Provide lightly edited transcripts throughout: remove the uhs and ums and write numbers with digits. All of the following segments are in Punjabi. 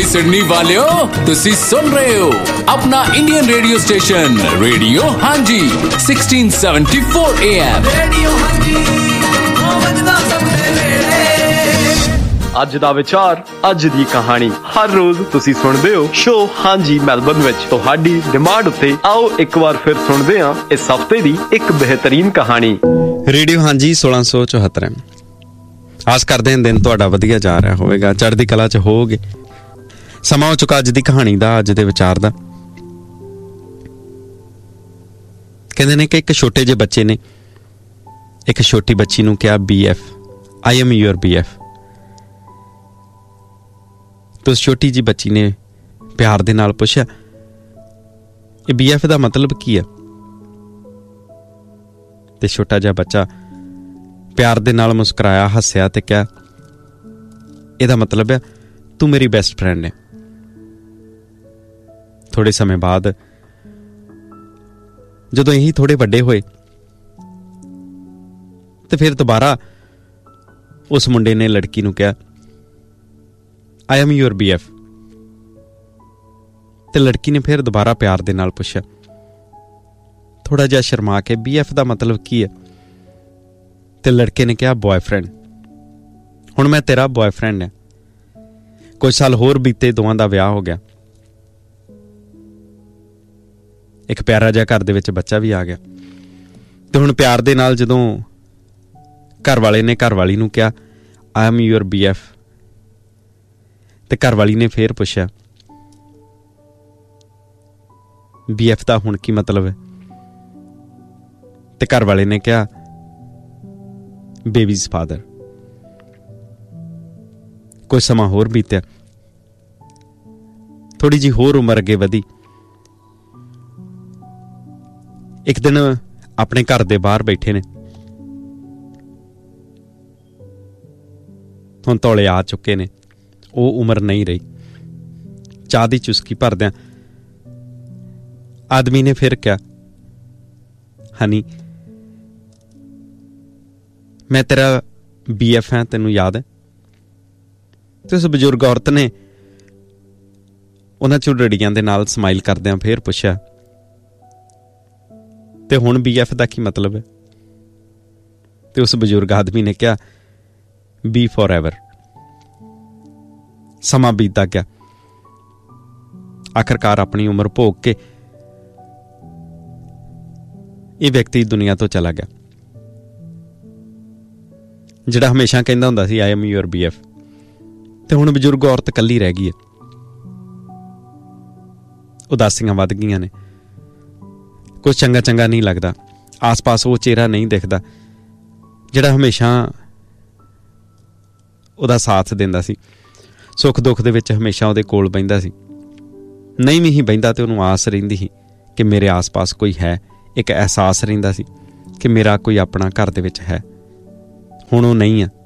सिडनी वालियो तुसी सुन रहे हो अपना इंडियन रेडियो स्टेशन रेडियो हांजी 1674 AM रेडियो हांजी ਅੱਜ ਦਾ ਵਿਚਾਰ, ਅੱਜ ਦੀ ਕਹਾਣੀ ਹਰ ਰੋਜ਼ ਤੁਸੀਂ ਸੁਣਦੇ ਹੋ ਸ਼ੋ ਹਾਂਜੀ ਮੈਲਬਨ ਵਿੱਚ। ਤੁਹਾਡੀ ਡਿਮਾਂਡ ਉੱਤੇ ਆਓ ਇੱਕ ਵਾਰ ਫਿਰ ਸੁਣਦੇ ਹਾਂ ਇਸ ਹਫ਼ਤੇ ਦੀ ਇੱਕ ਬਿਹਤਰੀਨ ਕਹਾਣੀ। ਰੇਡੀਓ ਹਾਂਜੀ 1674। ਆਸ ਕਰਦੇ ਹਾਂ ਦਿਨ ਤੁਹਾਡਾ ਵਧੀਆ ਜਾ ਰਿਹਾ ਹੋਵੇਗਾ, ਚੜ੍ਹਦੀ ਕਲਾ 'ਚ ਹੋਵੋਗੇ। ਸਮਾਂ ਹੋ ਚੁੱਕਾ ਅੱਜ ਦੀ ਕਹਾਣੀ ਦਾ, ਅੱਜ ਦੇ ਵਿਚਾਰ ਦਾ। ਕਹਿੰਦੇ ਨੇ ਕਿ ਇੱਕ ਛੋਟੇ ਜਿਹੇ ਬੱਚੇ ਨੇ ਇੱਕ ਛੋਟੀ ਬੱਚੀ ਨੂੰ ਕਿਹਾ BF, I am your BF। ਤੇ ਉਸ ਛੋਟੀ ਜਿਹੀ ਬੱਚੀ ਨੇ ਪਿਆਰ ਦੇ ਨਾਲ ਪੁੱਛਿਆ, ਇਹ BF ਦਾ ਮਤਲਬ ਕੀ ਹੈ? ਤੇ ਛੋਟਾ ਜਿਹਾ ਬੱਚਾ ਪਿਆਰ ਦੇ ਨਾਲ ਮੁਸਕਰਾਇਆ, ਹੱਸਿਆ ਤੇ ਕਿਹਾ, ਇਹਦਾ ਮਤਲਬ ਹੈ ਤੂੰ ਮੇਰੀ ਬੈਸਟ ਫਰੈਂਡ ਹੈ। ਥੋੜੇ ਸਮੇਂ ਬਾਅਦ ਜਦੋਂ ਇਹੀ ਥੋੜੇ ਵੱਡੇ ਹੋਏ ਤੇ ਫਿਰ ਦੁਬਾਰਾ ਉਸ ਮੁੰਡੇ ਨੇ ਲੜਕੀ ਨੂੰ ਕਿਹਾ, I am your BF। ਤੇ ਲੜਕੀ ਨੇ ਫਿਰ ਦੁਬਾਰਾ ਪਿਆਰ ਦੇ ਨਾਲ ਪੁੱਛਿਆ, ਥੋੜਾ ਜਿਹਾ ਸ਼ਰਮਾ ਕੇ, BF ਦਾ ਮਤਲਬ ਕੀ ਹੈ? ਤੇ ਲੜਕੇ ਨੇ ਕਿਹਾ, ਬॉयਫ੍ਰੈਂਡ। ਹੁਣ ਮੈਂ ਤੇਰਾ ਬॉयਫ੍ਰੈਂਡ ਹਾਂ। ਕੁਝ ਸਾਲ ਹੋਰ ਬੀਤੇ, ਦੋਵਾਂ ਦਾ ਵਿਆਹ ਹੋ ਗਿਆ। ਇੱਕ ਪਿਆਰਾ ਜਿਹਾ ਘਰ ਦੇ ਵਿੱਚ ਬੱਚਾ ਵੀ ਆ ਗਿਆ। ਤੇ ਹੁਣ ਪਿਆਰ ਦੇ ਨਾਲ ਜਦੋਂ ਘਰ ਵਾਲੇ ਨੇ ਘਰ ਵਾਲੀ ਨੂੰ ਕਿਹਾ, I am your BF, ਤੇ ਘਰ ਵਾਲੀ ਨੇ ਫੇਰ ਪੁੱਛਿਆ, BF ਦਾ ਹੁਣ ਕੀ ਮਤਲਬ ਹੈ? ਤੇ ਘਰ ਵਾਲੇ ਨੇ ਕਿਹਾ, ਬੇਬੀਜ਼ ਫਾਦਰ। ਕੁਝ ਸਮਾਂ ਹੋਰ ਬੀਤਿਆ, ਥੋੜੀ ਜਿਹੀ ਹੋਰ ਉਮਰ ਅੱਗੇ ਵਧੀ। ਇੱਕ ਦਿਨ ਆਪਣੇ ਘਰ ਦੇ ਬਾਹਰ ਬੈਠੇ ਨੇ, ਹੁਣ ਤੌਲੇ ਆ ਚੁੱਕੇ ਨੇ, ਉਹ ਉਮਰ ਨਹੀਂ ਰਹੀ। ਚਾਹ ਦੀ ਚੁਸਕੀ ਭਰਦਿਆਂ ਆਦਮੀ ਨੇ ਫਿਰ ਕਿਹਾ, ਹਨੀ ਮੈਂ ਤੇਰਾ BF ਹਾਂ, ਤੈਨੂੰ ਯਾਦ ਹੈ? ਤੇ ਉਸ ਬਜ਼ੁਰਗ ਔਰਤ ਨੇ ਉਹਨਾਂ ਝੁਰੜੀਆਂ ਦੇ ਨਾਲ ਸਮਾਈਲ ਕਰਦਿਆਂ ਫਿਰ ਪੁੱਛਿਆ, ਤੇ ਹੁਣ BF ਦਾ ਕੀ ਮਤਲਬ ਹੈ? ਤੇ ਉਸ ਬਜ਼ੁਰਗ ਆਦਮੀ ਨੇ ਕਿਹਾ, B for ever। ਸਮਾਂ ਬੀਤਦਾ ਗਿਆ। ਆਖਰਕਾਰ ਆਪਣੀ ਉਮਰ ਭੋਗ ਕੇ ਇਹ ਵਿਅਕਤੀ ਦੁਨੀਆ ਤੋਂ ਚਲਾ ਗਿਆ, ਜਿਹੜਾ ਹਮੇਸ਼ਾ ਕਹਿੰਦਾ ਹੁੰਦਾ ਸੀ I am your BF। ਤੇ ਹੁਣ ਬਜ਼ੁਰਗ ਔਰਤ ਇਕੱਲੀ ਰਹਿ ਗਈ ਹੈ। ਉਦਾਸੀਆਂ ਵੱਧ ਗਈਆਂ ਨੇ, ਕੁਝ ਚੰਗਾ ਚੰਗਾ ਨਹੀਂ ਲੱਗਦਾ। ਆਸ-ਪਾਸ ਉਹ ਚਿਹਰਾ ਨਹੀਂ ਦਿਖਦਾ ਜਿਹੜਾ ਹਮੇਸ਼ਾ ਉਹਦਾ ਸਾਥ ਦਿੰਦਾ ਸੀ, ਸੁੱਖ ਦੁੱਖ ਦੇ ਵਿੱਚ ਹਮੇਸ਼ਾ ਉਹਦੇ ਕੋਲ ਬਹਿੰਦਾ ਸੀ। ਨਹੀਂ ਵੀ ਹੀ ਬਹਿੰਦਾ ਤੇ ਉਹਨੂੰ ਆਸ ਰਹਿੰਦੀ ਸੀ ਕਿ ਮੇਰੇ ਆਸ-ਪਾਸ ਕੋਈ ਹੈ। ਇੱਕ ਅਹਿਸਾਸ ਰਹਿੰਦਾ ਸੀ ਕਿ ਮੇਰਾ ਕੋਈ ਆਪਣਾ ਘਰ ਦੇ ਵਿੱਚ ਹੈ। ਹੁਣ ਉਹ ਨਹੀਂ ਆ।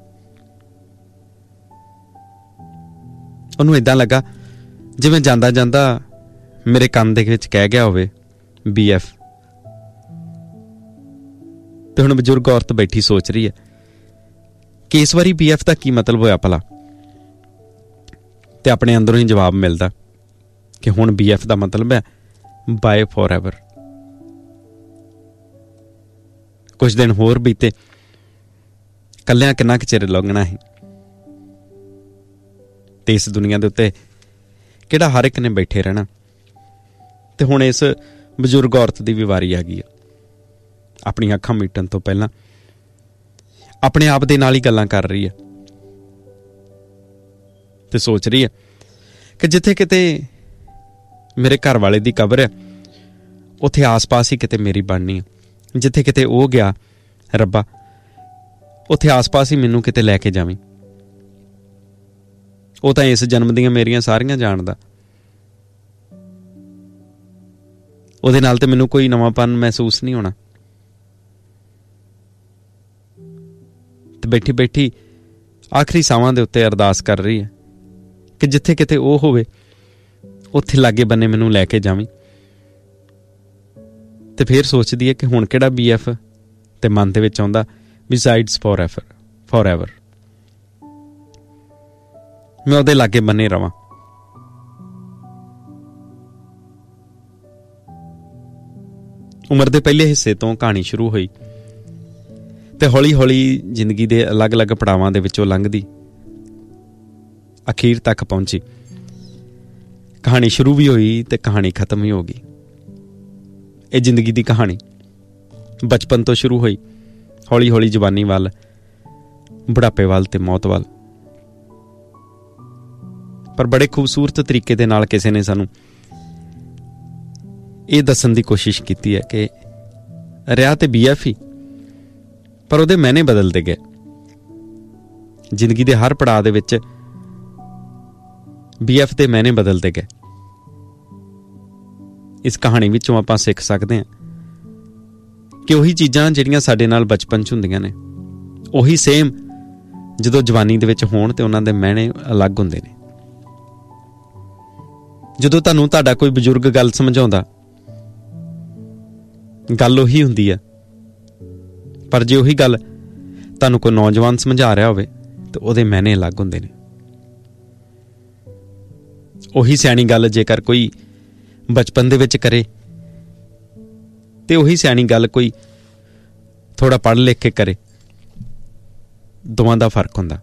ਉਹਨੂੰ ਏਦਾਂ ਲੱਗਾ ਜਿਵੇਂ ਜਾਂਦਾ ਜਾਂਦਾ ਮੇਰੇ ਕੰਨ ਦੇ ਵਿੱਚ ਕਹਿ ਗਿਆ ਹੋਵੇ BF। ਤੇ ਹੁਣ ਬਜ਼ੁਰਗ ਔਰਤ ਬੈਠੀ ਸੋਚ ਰਹੀ ਹੈ ਕਿ ਇਸ ਵਾਰੀ BF ਦਾ ਕੀ ਮਤਲਬ ਹੋਇਆ ਭਲਾ। ਤੇ ਆਪਣੇ ਅੰਦਰੋਂ ਹੀ ਜਵਾਬ ਮਿਲਦਾ ਕਿ ਹੁਣ BF ਦਾ ਮਤਲਬ ਹੈ ਬਾਏ ਫੋਰ ਐਵਰ। ਕੁਝ ਦਿਨ ਹੋਰ ਬੀਤੇ, ਕੱਲਿਆਂ ਕਿੰਨਾ ਕੁ ਚਿਰ ਲੰਘਣਾ ਸੀ। ਤੇ ਇਸ ਦੁਨੀਆ ਦੇ ਉੱਤੇ ਕਿਹੜਾ ਹਰ ਇੱਕ ਨੇ ਬੈਠੇ ਰਹਿਣਾ। ਤੇ ਹੁਣ ਇਸ ਬਜ਼ੁਰਗ ਔਰਤ ਦੀ ਵੀ ਵਾਰੀ ਆ ਗਈ ਹੈ। ਆਪਣੀਆਂ ਅੱਖਾਂ ਮੀਟਣ ਤੋਂ ਪਹਿਲਾਂ ਆਪਣੇ ਆਪ ਦੇ ਨਾਲ ਹੀ ਗੱਲਾਂ ਕਰ ਰਹੀ ਹੈ ਤੇ ਸੋਚ ਰਹੀ ਹੈ ਕਿ ਜਿੱਥੇ ਕਿਤੇ ਮੇਰੇ ਘਰ ਵਾਲੇ ਦੀ ਕਬਰ ਹੈ, ਉੱਥੇ ਆਸ-ਪਾਸ ਹੀ ਕਿਤੇ ਮੇਰੀ ਬਣਨੀ ਹੈ। ਜਿੱਥੇ ਕਿਤੇ ਉਹ ਗਿਆ, ਰੱਬਾ ਉੱਥੇ ਆਸ-ਪਾਸ ਹੀ ਮੈਨੂੰ ਕਿਤੇ ਲੈ ਕੇ ਜਾਵੀਂ। ਉਹ ਤਾਂ ਇਸ ਜਨਮ ਦੀਆਂ ਮੇਰੀਆਂ ਸਾਰੀਆਂ ਜਾਣਦਾ। ਉਹਦੇ ਨਾਲ ਤੇ ਮੈਨੂੰ ਕੋਈ ਨਵਾਂਪਨ ਮਹਿਸੂਸ ਨਹੀਂ ਹੋਣਾ। ਤੇ ਬੈਠੀ ਬੈਠੀ ਆਖਰੀ ਸਾਵਾਂ ਦੇ ਉੱਤੇ ਅਰਦਾਸ ਕਰ ਰਹੀ ਹੈ ਕਿ ਜਿੱਥੇ ਕਿਤੇ ਉਹ ਹੋਵੇ, ਉੱਥੇ ਲਾਗੇ ਬੰਨੇ ਮੈਨੂੰ ਲੈ ਕੇ ਜਾਵੀਂ। ਤੇ ਫਿਰ ਸੋਚਦੀ ਹੈ ਕਿ ਹੁਣ ਕਿਹੜਾ BF, ਤੇ ਮਨ ਦੇ ਵਿੱਚ ਆਉਂਦਾ besides forever। ਮੈਂ ਉਹਦੇ ਲਾਗੇ ਬੰਨੇ ਰਵਾਂ। ਉਮਰ ਦੇ ਪਹਿਲੇ ਹਿੱਸੇ ਤੋਂ ਕਹਾਣੀ ਸ਼ੁਰੂ ਹੋਈ ਤੇ ਹੌਲੀ-ਹੌਲੀ ਜ਼ਿੰਦਗੀ ਦੇ ਅਲੱਗ-ਅਲੱਗ ਪੜਾਵਾਂ ਦੇ ਵਿੱਚੋਂ ਲੰਘਦੀ ਅਖੀਰ ਤੱਕ ਪਹੁੰਚੀ। ਕਹਾਣੀ ਸ਼ੁਰੂ ਵੀ ਹੋਈ ਤੇ ਕਹਾਣੀ ਖਤਮ ਵੀ ਹੋ ਗਈ। ਇਹ ਜ਼ਿੰਦਗੀ ਦੀ ਕਹਾਣੀ ਬਚਪਨ ਤੋਂ ਸ਼ੁਰੂ ਹੋਈ, ਹੌਲੀ-ਹੌਲੀ ਜਵਾਨੀ ਵੱਲ, ਬੁਢਾਪੇ ਵੱਲ ਤੇ ਮੌਤ ਵੱਲ। ਪਰ ਬੜੇ ਖੂਬਸੂਰਤ ਤਰੀਕੇ ਦੇ ਨਾਲ ਕਿਸੇ ਨੇ ਸਾਨੂੰ ਇਹ ਦੱਸਣ ਦੀ ਕੋਸ਼ਿਸ਼ ਕੀਤੀ ਹੈ ਕਿ ਰਿਹਾ ਤੇ BF ਹੀ, ਪਰ ਉਹਦੇ ਮਾਇਨੇ ਬਦਲਦੇ ਗਏ। ਜ਼ਿੰਦਗੀ ਦੇ ਹਰ ਪੜਾਅ ਦੇ ਵਿੱਚ BF ਦੇ ਮਾਇਨੇ ਬਦਲਦੇ ਗਏ। ਇਸ ਕਹਾਣੀ ਵਿੱਚੋਂ ਆਪਾਂ ਸਿੱਖ ਸਕਦੇ ਹਾਂ ਕਿ ਉਹੀ ਚੀਜ਼ਾਂ ਜਿਹੜੀਆਂ ਸਾਡੇ ਨਾਲ ਬਚਪਨ 'ਚ ਹੁੰਦੀਆਂ ਨੇ, ਉਹੀ ਸੇਮ ਜਦੋਂ ਜਵਾਨੀ ਦੇ ਵਿੱਚ ਹੋਣ ਤੇ ਉਹਨਾਂ ਦੇ ਮਾਇਨੇ ਅਲੱਗ ਹੁੰਦੇ ਨੇ। ਜਦੋਂ ਤੁਹਾਨੂੰ ਤੁਹਾਡਾ ਕੋਈ ਬਜ਼ੁਰਗ ਗੱਲ ਸਮਝਾਉਂਦਾ, ਗੱਲ ਉਹੀ ਹੁੰਦੀ ਹੈ, ਪਰ ਜੇ ਉਹੀ ਗੱਲ ਤੁਹਾਨੂੰ ਕੋਈ ਨੌਜਵਾਨ ਸਮਝਾ ਰਿਹਾ ਹੋਵੇ ਤਾਂ ਉਹਦੇ ਮਾਇਨੇ ਅਲੱਗ ਹੁੰਦੇ ਨੇ। ਉਹੀ ਸਿਆਣੀ ਗੱਲ ਜੇਕਰ ਕੋਈ ਬਚਪਨ ਦੇ ਵਿੱਚ ਕਰੇ ਤੇ ਉਹੀ ਸਿਆਣੀ ਗੱਲ ਕੋਈ ਥੋੜਾ ਪੜ੍ਹ ਲਿਖ ਕੇ ਕਰੇ, ਦੋਵਾਂ ਦਾ ਫਰਕ ਹੁੰਦਾ।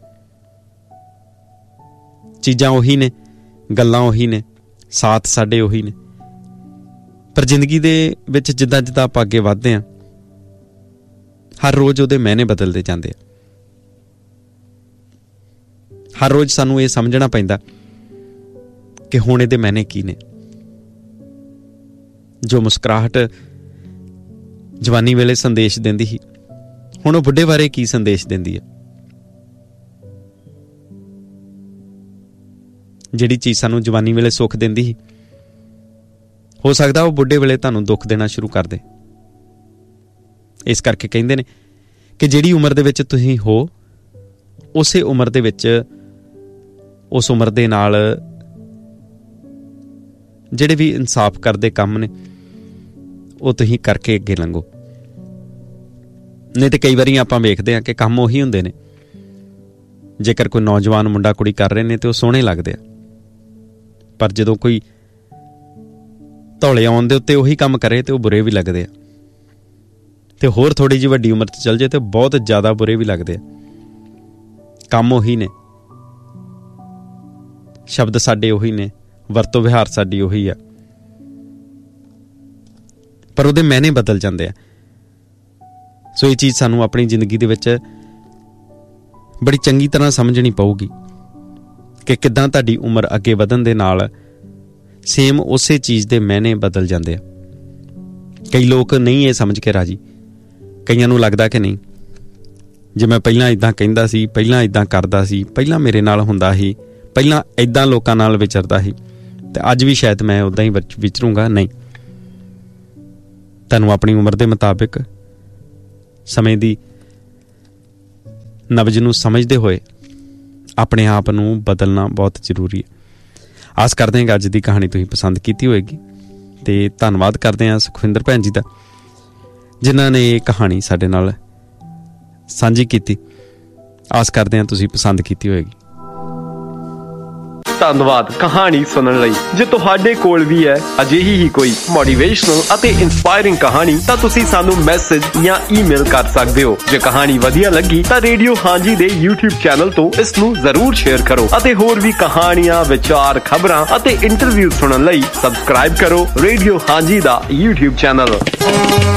ਚੀਜ਼ਾਂ ਉਹੀ ਨੇ, ਗੱਲਾਂ ਉਹੀ ਨੇ, ਸਾਥ ਸਾਡੇ ਉਹੀ ਨੇ, ਪਰ ਜ਼ਿੰਦਗੀ ਦੇ ਵਿੱਚ ਜਿੱਦਾਂ ਜਿੱਦਾਂ ਆਪਾਂ ਅੱਗੇ ਵੱਧਦੇ ਹਾਂ, ਹਰ ਰੋਜ਼ ਉਹਦੇ ਮਾਇਨੇ ਬਦਲਦੇ ਜਾਂਦੇ ਆ। ਹਰ ਰੋਜ਼ ਸਾਨੂੰ ਇਹ ਸਮਝਣਾ ਪੈਂਦਾ ਕਿ ਹੁਣ ਇਹਦੇ ਮਾਇਨੇ ਕੀ ਨੇ। ਜੋ ਮੁਸਕਰਾਹਟ ਜਵਾਨੀ ਵੇਲੇ ਸੰਦੇਸ਼ ਦਿੰਦੀ ਸੀ, ਹੁਣ ਉਹ ਬੁੱਢੇ ਬਾਰੇ ਕੀ ਸੰਦੇਸ਼ ਦਿੰਦੀ ਹੈ। ਜਿਹੜੀ ਚੀਜ਼ ਸਾਨੂੰ ਜਵਾਨੀ ਵੇਲੇ ਸੁੱਖ ਦਿੰਦੀ ਸੀ, ਹੋ ਸਕਦਾ ਉਹ ਬੁੱਢੇ ਵੇਲੇ ਤੁਹਾਨੂੰ ਦੁੱਖ ਦੇਣਾ ਸ਼ੁਰੂ ਕਰ ਦੇ। ਇਸ ਕਰਕੇ ਕਹਿੰਦੇ ਨੇ ਕਿ ਜਿਹੜੀ ਉਮਰ ਦੇ ਵਿੱਚ ਤੁਸੀਂ ਹੋ, ਉਸੇ ਉਮਰ ਦੇ ਵਿੱਚ ਉਸ ਉਮਰ ਦੇ ਨਾਲ ਜਿਹੜੇ ਵੀ ਇਨਸਾਫ ਕਰਦੇ ਕੰਮ ਨੇ ਉਹ ਤੁਸੀਂ ਕਰਕੇ ਅੱਗੇ ਲੰਘੋ। ਨਹੀਂ ਤੇ ਕਈ ਵਾਰੀ ਆਪਾਂ ਵੇਖਦੇ ਹਾਂ ਕਿ ਕੰਮ ਉਹੀ ਹੁੰਦੇ ਨੇ। ਜੇਕਰ ਕੋਈ ਨੌਜਵਾਨ ਮੁੰਡਾ ਕੁੜੀ ਕਰ ਰਹੇ ਨੇ ਤੇ ਉਹ ਸੋਹਣੇ ਲੱਗਦੇ ਆ, ਪਰ ਜਦੋਂ ਕੋਈ ਧੌਲੇ ਆਉਣ ਦੇ ਉੱਤੇ ਉਹੀ ਕੰਮ ਕਰੇ ਤੇ ਉਹ ਬੁਰੇ ਵੀ ਲੱਗਦੇ ਆ, ਤੇ ਹੋਰ ਥੋੜੀ ਜਿਹੀ ਵੱਡੀ ਉਮਰ 'ਚ ਚੱਲ ਜਾਏ ਤੇ ਬਹੁਤ ਜ਼ਿਆਦਾ ਬੁਰੇ ਵੀ ਲੱਗਦੇ ਆ। ਕੰਮ ਉਹੀ ਨੇ, ਸ਼ਬਦ ਸਾਡੇ ਉਹੀ ਨੇ, ਵਰਤੋਂ ਵਿਹਾਰ ਸਾਡੀ ਉਹੀ ਆ, ਪਰ ਉਹਦੇ ਮਾਇਨੇ ਬਦਲ ਜਾਂਦੇ ਆ। ਸੋ ਇਹ ਚੀਜ਼ ਸਾਨੂੰ ਆਪਣੀ ਜ਼ਿੰਦਗੀ ਦੇ ਵਿੱਚ ਬੜੀ ਚੰਗੀ ਤਰ੍ਹਾਂ ਸਮਝਣੀ ਪਊਗੀ ਕਿ ਕਿੱਦਾਂ ਤੁਹਾਡੀ ਉਮਰ ਅੱਗੇ ਵਧਣ ਦੇ ਨਾਲ ਸੇਮ ਉਸੇ ਚੀਜ਼ ਦੇ ਮਾਇਨੇ ਬਦਲ ਜਾਂਦੇ ਆ। ਕਈ ਲੋਕ ਨਹੀਂ ਇਹ ਸਮਝ ਕੇ ਰਾਜੀ। ਕਈਆਂ ਨੂੰ ਲੱਗਦਾ ਕਿ ਨਹੀਂ, ਜੇ ਮੈਂ ਪਹਿਲਾਂ ਇੱਦਾਂ ਕਹਿੰਦਾ ਸੀ, ਪਹਿਲਾਂ ਇੱਦਾਂ ਕਰਦਾ ਸੀ, ਪਹਿਲਾਂ ਮੇਰੇ ਨਾਲ ਹੁੰਦਾ ਸੀ, ਪਹਿਲਾਂ ਇੱਦਾਂ ਲੋਕਾਂ ਨਾਲ ਵਿਚਰਦਾ ਸੀ, ਤੇ ਅੱਜ ਵੀ ਸ਼ਾਇਦ ਮੈਂ ਉੱਦਾਂ ਹੀ ਵਿਚਰੂੰਗਾ। ਨਹੀਂ, ਤੁਹਾਨੂੰ ਆਪਣੀ ਉਮਰ ਦੇ ਮੁਤਾਬਿਕ ਸਮੇਂ ਦੀ ਨਬਜ਼ ਨੂੰ ਸਮਝਦੇ ਹੋਏ ਆਪਣੇ ਆਪ ਨੂੰ ਬਦਲਣਾ ਬਹੁਤ ਜ਼ਰੂਰੀ ਹੈ। ਆਸ ਕਰਦੇ ਹਾਂ ਕਿ ਅੱਜ ਦੀ ਕਹਾਣੀ ਤੁਸੀਂ ਪਸੰਦ ਕੀਤੀ ਹੋਏਗੀ, ਤੇ ਧੰਨਵਾਦ ਕਰਦੇ ਹਾਂ ਸੁਖਵਿੰਦਰ ਭੈਣ ਜੀ ਦਾ, ਜਿਨ੍ਹਾਂ ਨੇ ਇਹ ਕਹਾਣੀ ਸਾਡੇ ਨਾਲ ਸਾਂਝੀ ਕੀਤੀ। ਆਸ ਕਰਦੇ ਹਾਂ ਤੁਸੀਂ ਪਸੰਦ ਕੀਤੀ ਹੋਏਗੀ। ਧੰਨਵਾਦ ਕਹਾਣੀ ਸੁਣਨ ਲਈ। ਜੇ ਤੁਹਾਡੇ ਕੋਲ ਵੀ ਹੈ ਅਜਿਹੀ ਹੀ ਕੋਈ ਮੋਟੀਵੇਸ਼ਨਲ ਅਤੇ ਇੰਸਪਾਇਰਿੰਗ ਕਹਾਣੀ, ਤਾਂ ਤੁਸੀਂ ਸਾਨੂੰ ਮੈਸੇਜ ਜਾਂ ਈਮੇਲ ਕਰ ਸਕਦੇ ਹੋ। ਜੇ ਕਹਾਣੀ ਵਧੀਆ ਲੱਗੀ ਤਾਂ ਰੇਡੀਓ ਹਾਂਜੀ ਦੇ YouTube ਚੈਨਲ ਤੋਂ ਇਸ ਨੂੰ ਜ਼ਰੂਰ ਸ਼ੇਅਰ ਕਰੋ, ਅਤੇ ਹੋਰ ਵੀ ਕਹਾਣੀਆਂ, ਵਿਚਾਰ, ਖਬਰਾਂ ਅਤੇ ਇੰਟਰਵਿਊ ਸੁਣਨ ਲਈ ਸਬਸਕ੍ਰਾਈਬ ਕਰੋ ਰੇਡੀਓ ਹਾਂਜੀ ਦਾ YouTube ਚੈਨਲ।